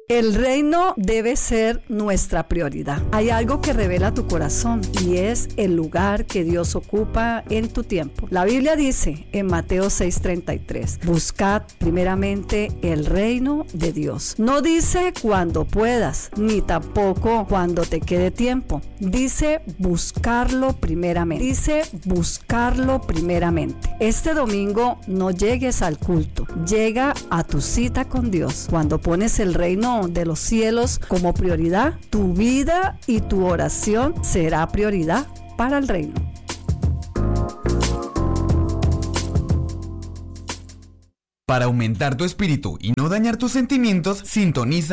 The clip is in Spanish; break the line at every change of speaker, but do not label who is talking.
El reino debe ser nuestra prioridad. Hay algo que revela tu corazón y es el lugar que Dios ocupa en tu tiempo. La Biblia dice en Mateo 6:33, buscad primeramente el reino de Dios. No dice cuando puedas, ni tampoco cuando te quede tiempo. Dice buscarlo primeramente. Este domingo no llegues al culto, llega a tu cita con Dios. Cuando pones el reino de los cielos como prioridad, tu vida y tu oración será prioridad para el reino.
Para aumentar tu espíritu y no dañar tus sentimientos, sintoniza